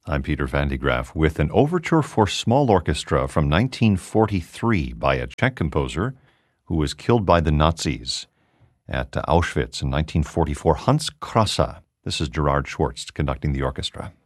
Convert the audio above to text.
I'm Peter Van de Graaff with an overture for small orchestra from 1943 by a Czech composer who was killed by the Nazis at Auschwitz in 1944, Hans Krasa. This is Gerard Schwartz conducting the orchestra.